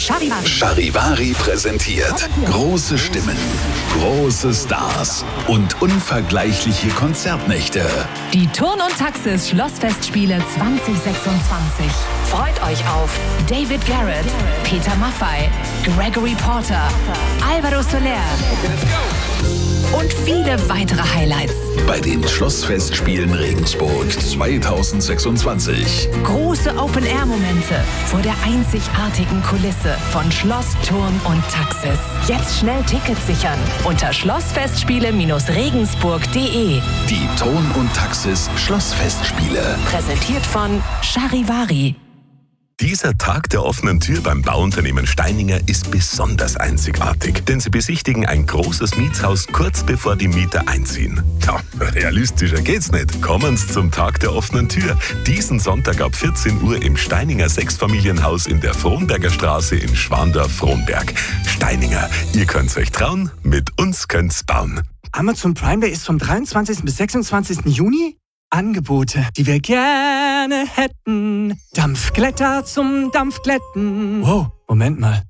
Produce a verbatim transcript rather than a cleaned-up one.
Charivari. Charivari präsentiert große Stimmen, große Stars und unvergleichliche Konzertnächte. Die Turn- und Taxis Schlossfestspiele zwanzig sechsundzwanzig. Freut euch auf David Garrett, Peter Maffay, Gregory Porter, Alvaro Soler und viele weitere Highlights. Bei den Schlossfestspielen Regensburg zwanzig sechsundzwanzig. Große Open-Air-Momente vor der einzigartigen Kulisse von Schloss, Turm und Taxis. Jetzt schnell Tickets sichern unter schlossfestspiele regensburg punkt de. Die Ton- und Taxis Schlossfestspiele. Präsentiert von Charivari. Dieser Tag der offenen Tür beim Bauunternehmen Steininger ist besonders einzigartig, denn sie besichtigen ein großes Mietshaus kurz bevor die Mieter einziehen. Ja, realistischer geht's nicht. Kommen Sie zum Tag der offenen Tür. Diesen Sonntag ab vierzehn Uhr im Steininger Sechsfamilienhaus in der Frohnberger Straße in Schwandorf-Frohnberg. Steininger, ihr könnt's euch trauen, mit uns könnt's bauen. Amazon Prime Day ist vom dreiundzwanzigsten bis sechsundzwanzigsten Juni. Angebote, die wir gerne hätten. Dampfglätter zum Dampfglätten. Wow, Moment mal.